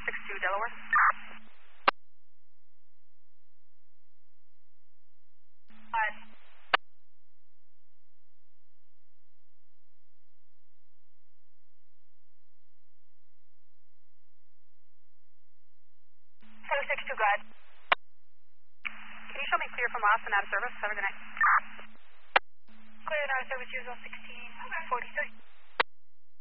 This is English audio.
62 Delaware. Hello, 62, go ahead. Can you show me clear from Austin out of service? Have a good night. Clear out of service, usual 1643.